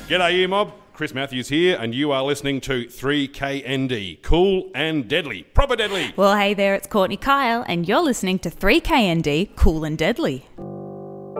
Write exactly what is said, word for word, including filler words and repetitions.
G'day, you mob. Chris Matthews here, and you are listening to three K N D. Cool and deadly. Proper deadly. Well, hey there, it's Courtney Kyle, and you're listening to three K N D, Cool and Deadly.